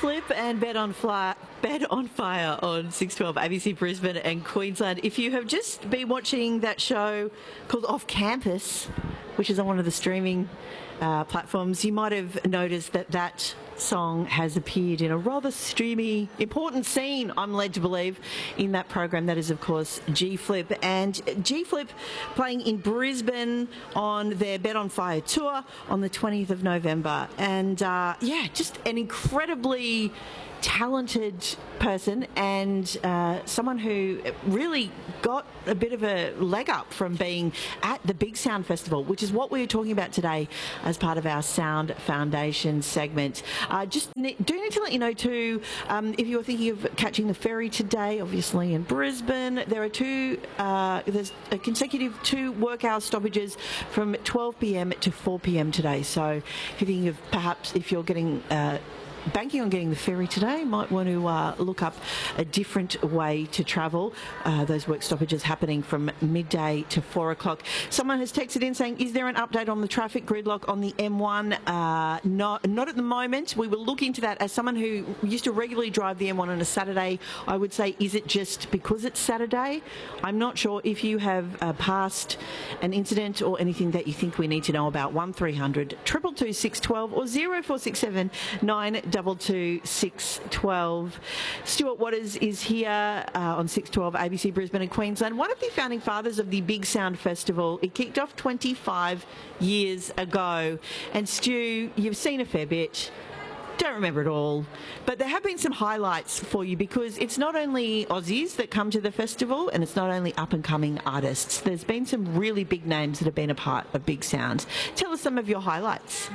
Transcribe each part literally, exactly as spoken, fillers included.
Flip and Bed on Fly, Bed on Fire on six twelve A B C Brisbane and Queensland. If you have just been watching that show called Off Campus, which is on one of the streaming uh, platforms, you might have noticed that that song has appeared in a rather streamy, important scene, I'm led to believe, in that program. That is, of course, G-Flip. And G-Flip playing in Brisbane on their Bed on Fire tour on the twentieth of November. And, uh, yeah, just an incredibly talented person and uh, someone who really got a bit of a leg up from being at the Big Sound Festival, which is what we were talking about today as part of our Sound Foundation segment. Uh, just ne- do need to let you know too, um, if you're thinking of catching the ferry today, obviously in Brisbane, there are two, uh, there's a consecutive two work hour stoppages from twelve p.m. to four p.m. today. So if you're thinking of perhaps if you're getting uh, banking on getting the ferry today, might want to uh, look up a different way to travel. Uh, those work stoppages happening from midday to four o'clock. Someone has texted in saying, is there an update on the traffic gridlock on the M one? Uh, no, not at the moment. We will look into that. As someone who used to regularly drive the M one on a Saturday, I would say, is it just because it's Saturday? I'm not sure. If you have uh, passed an incident or anything that you think we need to know about, one three hundred two two two six one two or zero four six seven nine double two six twelve. Stuart Waters is here uh, on six twelve A B C Brisbane and Queensland, one of the founding fathers of the Big Sound Festival. It kicked off twenty-five years ago. And Stu, you've seen a fair bit. Don't remember it all, but there have been some highlights for you, because it's not only Aussies that come to the festival and it's not only up-and-coming artists. There's been some really big names that have been a part of Big Sound. Tell us some of your highlights.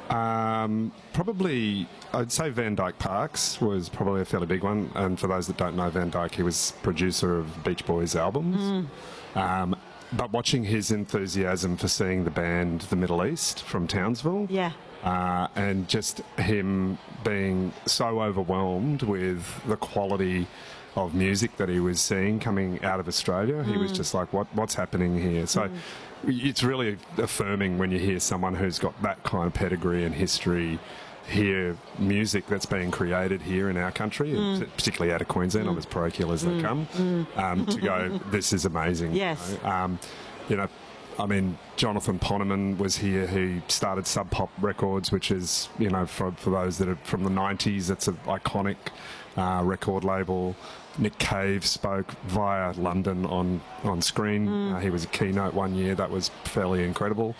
Um, probably, I'd say Van Dyke Parks was probably a fairly big one. And for those that don't know Van Dyke, he was producer of Beach Boys albums. Mm. Um, but watching his enthusiasm for seeing the band The Middle East from Townsville, yeah, uh, and just him being so overwhelmed with the quality of music that he was seeing coming out of Australia, mm. he was just like, "What? What's happening here?" So. Mm. It's really affirming when you hear someone who's got that kind of pedigree and history hear music that's being created here in our country, mm. and particularly out of Queensland, mm. I'm as parochial as mm. they come, mm. um, to go, this is amazing. Yes. You know? Um, you know, I mean, Jonathan Poneman was here, who started Sub Pop Records, which is, you know, for, for those that are from the nineties, it's an iconic uh, record label. Nick Cave spoke via London on, on screen. Mm. Uh, he was a keynote one year. That was fairly incredible.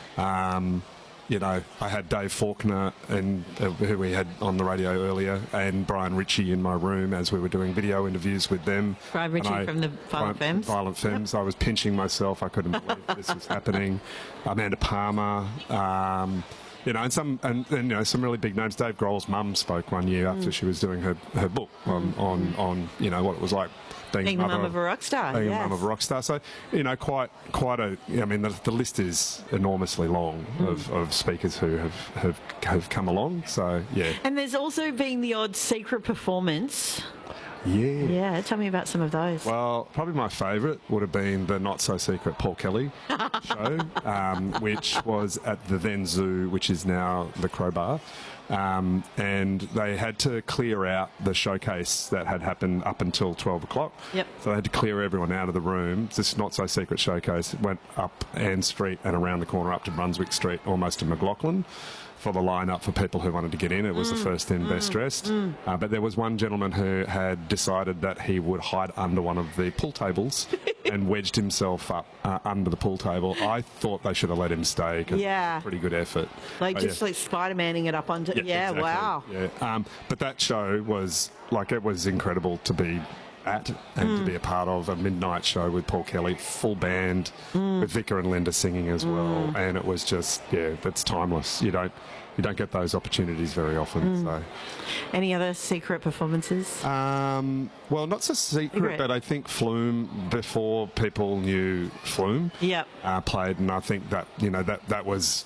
Um, you know, I had Dave Faulkner, and uh, who we had on the radio earlier, and Brian Ritchie in my room as we were doing video interviews with them. Brian Ritchie I, from the Violent Femmes. Violent Femmes. Yep. I was pinching myself. I couldn't believe this was happening. Amanda Palmer. Um, You know, and some, and, and you know, some really big names. Dave Grohl's mum spoke one year after mm. she was doing her, her book on, mm. on, on, you know, what it was like being, being the mum of a rock star. Being yes. the mum of a rock star. So, you know, quite, quite a. I mean, the, the list is enormously long mm. of, of speakers who have, have have come along. So, yeah. And there's also been the odd secret performance. Yeah. Yeah, tell me about some of those. Well, probably my favourite would have been the not-so-secret Paul Kelly show, um, which was at the then Zoo, which is now the Crowbar. Um, and they had to clear out the showcase that had happened up until twelve o'clock. Yep. So they had to clear everyone out of the room. This not-so-secret showcase went up Ann Street and around the corner up to Brunswick Street, almost to McLaughlin, for the line-up for people who wanted to get in. It was mm, the first in, mm, best dressed. Mm. Uh, but there was one gentleman who had decided that he would hide under one of the pool tables and wedged himself up uh, under the pool table. I thought they should have let him stay, because yeah. it was a pretty good effort. Like but just yeah. like Spider-Manning it up onto... Yeah, yeah exactly. wow. Yeah. Um, but that show was, like, it was incredible to be at and mm. to be a part of a midnight show with Paul Kelly, full band, mm. with Vicar and Linda singing as well. Mm. And it was just, yeah, that's timeless. You don't... You don't get those opportunities very often. Mm. So, any other secret performances? Um, well, not so secret, secret, but I think Flume, before people knew Flume, yep. uh, played, and I think that, you know, that that was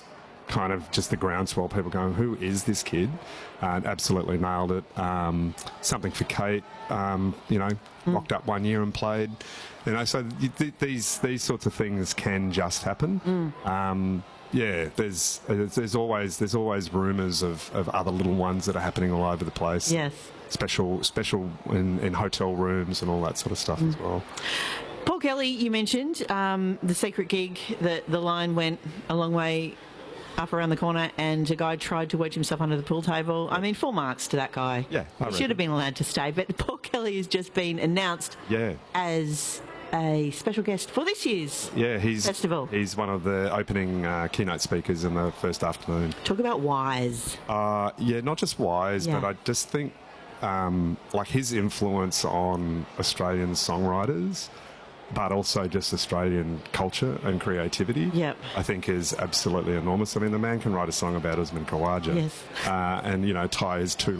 kind of just the groundswell, people going, who is this kid? And absolutely nailed it. Um, something for Kate, um, you know, mm. rocked up one year and played. You know, so th- these these sorts of things can just happen. Mm. Um, yeah, there's there's always there's always rumours of, of other little ones that are happening all over the place. Yes. Special special in, in hotel rooms and all that sort of stuff mm. as well. Paul Kelly, you mentioned um, the secret gig, that the line went a long way up around the corner and a guy tried to wedge himself under the pool table. I mean, full marks to that guy. Yeah, I he should have been allowed to stay, but Paul Kelly has just been announced yeah. as a special guest for this year's yeah, he's, festival. He's one of the opening uh, keynote speakers in the first afternoon. Talk about Wise. Uh, yeah, not just Wise, yeah. but I just think um, like his influence on Australian songwriters, but also just Australian culture and creativity, yep. I think is absolutely enormous. I mean, the man can write a song about Usman Khawaja yes. uh, and, you know, tie his two